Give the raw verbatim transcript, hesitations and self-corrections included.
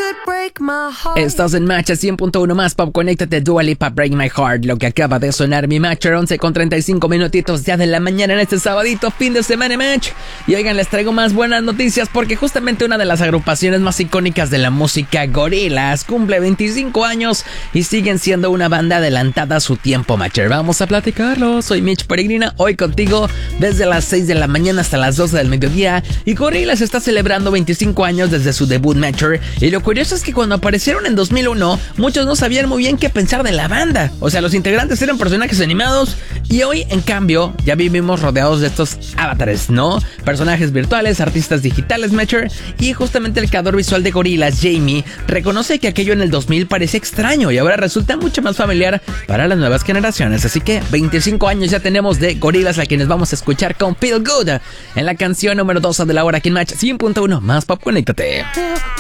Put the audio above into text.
Estás en Match cien punto uno más Pop. Conéctate, Dua Lipa, Break My Heart. Lo que acaba de sonar mi Match, once con treinta y cinco minutitos ya de la mañana en este sabadito, fin de semana Match. Y oigan, les traigo más buenas noticias porque justamente una de las agrupaciones más icónicas de la música, Gorillaz, cumple veinticinco años y siguen siendo una banda adelantada a su tiempo, Matcher. Vamos a platicarlo. Soy Mitch Peregrina, hoy contigo desde las seis de la mañana hasta las doce del mediodía. Y Gorillaz está celebrando veinticinco años desde su debut, Matcher. Y lo curioso es que cuando aparecieron en dos mil uno, muchos no sabían muy bien qué pensar de la banda. O sea, los integrantes eran personajes animados y hoy, en cambio, ya vivimos rodeados de estos avatares, ¿no? Personajes virtuales, artistas digitales, Matcher. Y justamente el creador visual de Gorillaz, Jamie, reconoce que aquello en el dos mil parecía extraño y ahora resulta mucho más familiar para las nuevas generaciones. Así que veinticinco años ya tenemos de Gorillaz, a quienes vamos a escuchar con Feel Good en la canción número doce de la hora aquí en Match cien punto uno más Pop. Conéctate.